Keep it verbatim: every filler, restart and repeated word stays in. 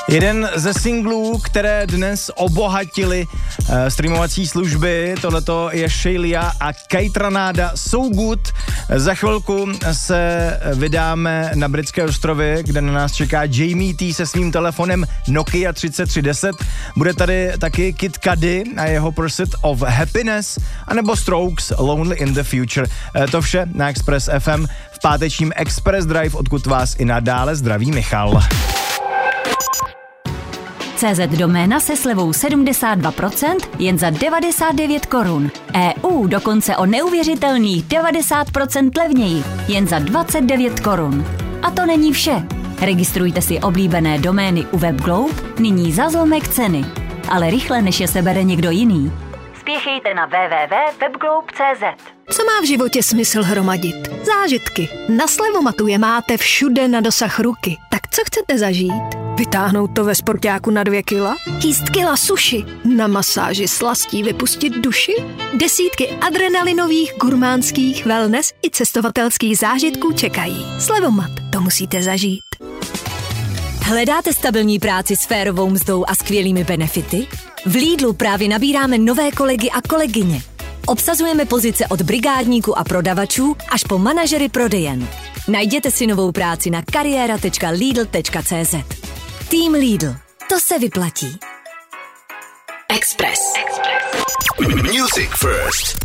Jeden ze singlů, které dnes obohatily uh, streamovací služby, tohleto je Sheila a Kaytranada So Good. Za chvilku se vydáme na britské ostrovy, kde na nás čeká Jamie T se svým telefonem Nokia třicet tři deset. Bude tady taky Kid Cudi a jeho Pursuit of Happiness, anebo Strokes Lonely in the Future. Uh, to vše na Express F M v pátečním Express Drive, odkud vás i nadále zdraví Michal. cé zet doména se slevou sedmdesát dva procent jen za devadesát devět korun. é ú dokonce o neuvěřitelných devadesát procent levněji jen za dvacet devět korun. A to není vše. Registrujte si oblíbené domény u WebGlobe nyní za zlomek ceny. Ale rychle, než je sebere někdo jiný. Spěchejte na w w w tečka webglobe tečka cé zet. Co má v životě smysl hromadit? Zážitky. Na Slevomatu je máte všude na dosah ruky. Tak co chcete zažít? Vytáhnout to ve sportáku na dvě kila? Jíst kila suši? Na masáži slastí vypustit duši? Desítky adrenalinových, gurmánských, wellness i cestovatelských zážitků čekají. Slevomat, to musíte zažít. Hledáte stabilní práci s férovou mzdou a skvělými benefity? V Lidlu právě nabíráme nové kolegy a kolegyně. Obsazujeme pozice od brigádníků a prodavačů až po manažery prodejen. Najděte si novou práci na kariéra tečka lidl tečka cé zet. Tým Lidl. To se vyplatí. Express. Music First.